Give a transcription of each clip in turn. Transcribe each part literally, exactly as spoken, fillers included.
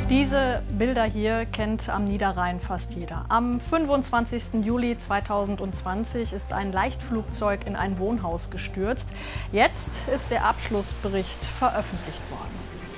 Diese Bilder hier kennt am Niederrhein fast jeder. Am fünfundzwanzigsten Juli zweitausendzwanzig ist ein Leichtflugzeug in ein Wohnhaus gestürzt. Jetzt ist der Abschlussbericht veröffentlicht worden.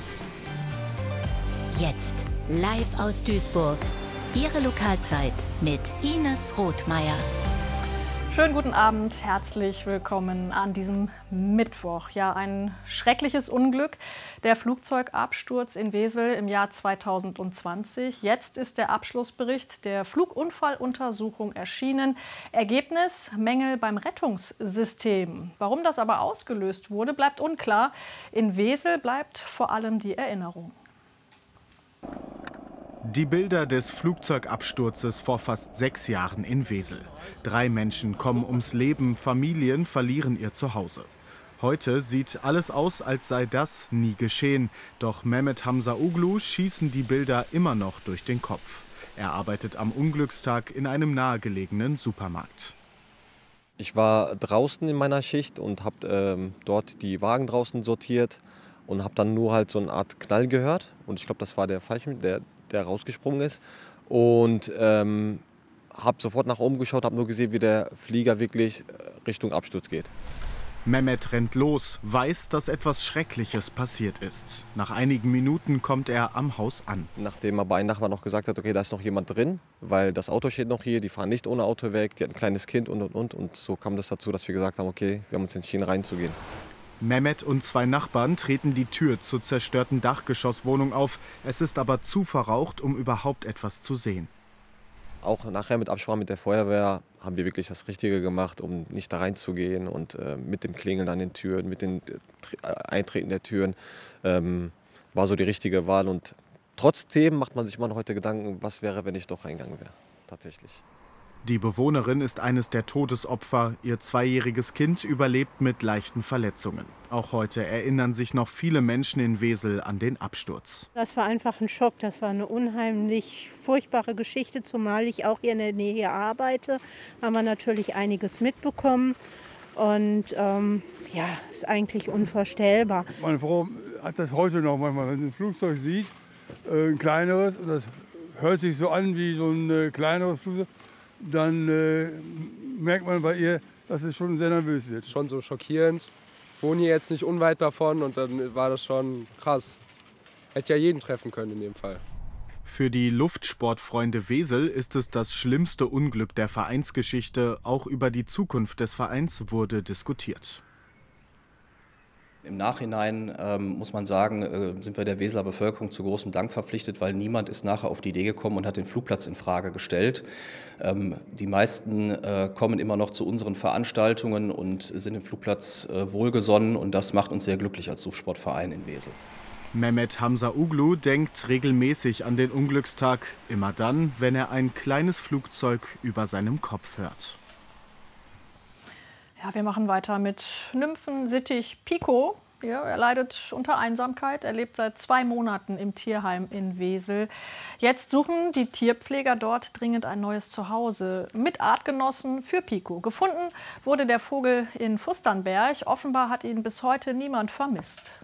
Jetzt live aus Duisburg. Ihre Lokalzeit mit Ines Rothmeier. Schönen guten Abend, herzlich willkommen an diesem Mittwoch. Ja, ein schreckliches Unglück, der Flugzeugabsturz in Wesel im Jahr zweitausendzwanzig. Jetzt ist der Abschlussbericht der Flugunfalluntersuchung erschienen. Ergebnis: Mängel beim Rettungssystem. Warum das aber ausgelöst wurde, bleibt unklar. In Wesel bleibt vor allem die Erinnerung. Die Bilder des Flugzeugabsturzes vor fast sechs Jahren in Wesel. Drei Menschen kommen ums Leben, Familien verlieren ihr Zuhause. Heute sieht alles aus, als sei das nie geschehen. Doch Mehmet Hamzaoglu schießen die Bilder immer noch durch den Kopf. Er arbeitet am Unglückstag in einem nahegelegenen Supermarkt. Ich war draußen in meiner Schicht und habe ähm, dort die Wagen draußen sortiert und habe dann nur halt so eine Art Knall gehört. Und ich glaube, das war der Fallschirm, der der rausgesprungen ist, und ähm, habe sofort nach oben geschaut, habe nur gesehen, wie der Flieger wirklich Richtung Absturz geht. Mehmet rennt los, weiß, dass etwas Schreckliches passiert ist. Nach einigen Minuten kommt er am Haus an. Nachdem aber ein Nachbar noch gesagt hat, okay, da ist noch jemand drin, weil das Auto steht noch hier, die fahren nicht ohne Auto weg, die hat ein kleines Kind und und und. Und so kam das dazu, dass wir gesagt haben, okay, wir haben uns entschieden reinzugehen. Mehmet und zwei Nachbarn treten die Tür zur zerstörten Dachgeschosswohnung auf. Es ist aber zu verraucht, um überhaupt etwas zu sehen. Auch nachher mit Absprache mit der Feuerwehr haben wir wirklich das Richtige gemacht, um nicht da reinzugehen. Und äh, mit dem Klingeln an den Türen, mit dem äh, Eintreten der Türen, ähm, war so die richtige Wahl. Und trotzdem macht man sich mal heute Gedanken, was wäre, wenn ich doch reingegangen wäre, tatsächlich. Die Bewohnerin ist eines der Todesopfer. Ihr zweijähriges Kind überlebt mit leichten Verletzungen. Auch heute erinnern sich noch viele Menschen in Wesel an den Absturz. Das war einfach ein Schock. Das war eine unheimlich furchtbare Geschichte, zumal ich auch hier in der Nähe arbeite. Haben wir natürlich einiges mitbekommen. Und ähm, ja, ist eigentlich unvorstellbar. Meine Frau hat das heute noch manchmal, wenn sie ein Flugzeug sieht, äh, ein kleineres, und das hört sich so an wie so ein äh, kleineres Flugzeug, dann äh, merkt man bei ihr, dass es schon sehr nervös wird. Schon so schockierend. Ich wohne hier jetzt nicht unweit davon und dann war das schon krass. Hätte ja jeden treffen können in dem Fall. Für die Luftsportfreunde Wesel ist es das schlimmste Unglück der Vereinsgeschichte. Auch über die Zukunft des Vereins wurde diskutiert. Im Nachhinein ähm, muss man sagen, äh, sind wir der Weseler Bevölkerung zu großem Dank verpflichtet, weil niemand ist nachher auf die Idee gekommen und hat den Flugplatz in Frage gestellt. Ähm, die meisten äh, kommen immer noch zu unseren Veranstaltungen und sind dem Flugplatz äh, wohlgesonnen, und das macht uns sehr glücklich als Luftsportverein in Wesel. Mehmet Hamzaoglu denkt regelmäßig an den Unglückstag, immer dann, wenn er ein kleines Flugzeug über seinem Kopf hört. Ja, wir machen weiter mit Nymphensittich Pico. Ja, er leidet unter Einsamkeit. Er lebt seit zwei Monaten im Tierheim in Wesel. Jetzt suchen die Tierpfleger dort dringend ein neues Zuhause mit Artgenossen für Pico. Gefunden wurde der Vogel in Fusternberg. Offenbar hat ihn bis heute niemand vermisst.